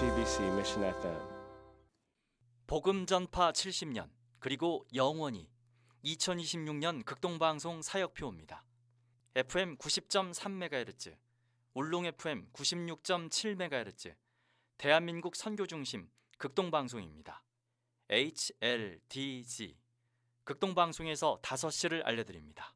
CBC Mission FM. 복음 전파 70년 그리고 영원히 2026년 극동방송 사역표입니다. FM 90.3MHz, 울릉 FM 96.7MHz, 대한민국 선교중심 극동방송입니다. HLDG 극동방송에서 5시를 알려드립니다.